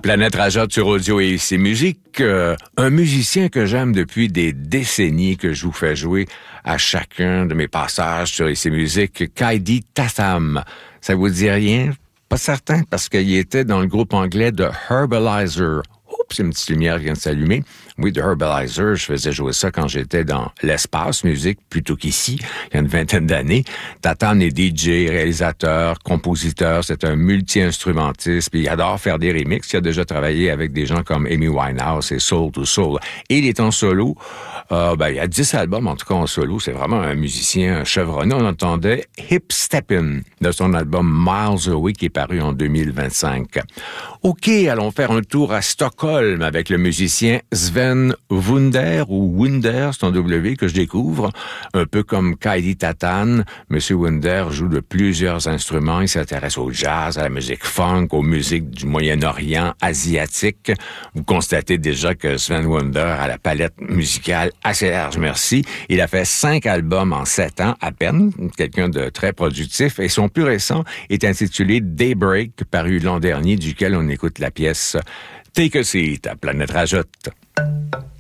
Planète Rajotte sur Audio et ici Musique, un musicien que j'aime depuis des décennies, que je vous fais jouer à chacun de mes passages sur ici Musique, Kaidi Tatham. Ça vous dit rien? Pas certain, parce qu'il était dans le groupe anglais de Herbalizer. Oups, une petite lumière vient de s'allumer. Oui, de Herbalizer, je faisais jouer ça quand j'étais dans l'espace musique, plutôt qu'ici, il y a une vingtaine d'années. Tatham est DJ, réalisateur, compositeur, c'est un multi-instrumentiste, puis il adore faire des remixes. Il a déjà travaillé avec des gens comme Amy Winehouse et Soul II Soul. Et il est en solo. Il y a 10 albums, en tout cas en solo. C'est vraiment un musicien chevronné. On entendait Hip Steppin' de son album Miles Away qui est paru en 2025. OK, allons faire un tour à Stockholm avec le musicien Sven Wunder, ou Wunder, c'est un W que je découvre. Un peu comme Kaidi Tatham, Monsieur Wunder joue de plusieurs instruments. Il s'intéresse au jazz, à la musique funk, aux musiques du Moyen-Orient, asiatique. Vous constatez déjà que Sven Wunder a la palette musicale assez large, merci. Il a fait 5 albums en 7 ans à peine, quelqu'un de très productif, et son plus récent est intitulé Daybreak, paru l'an dernier, duquel on écoute la pièce Take a Seat à Planète Rajotte.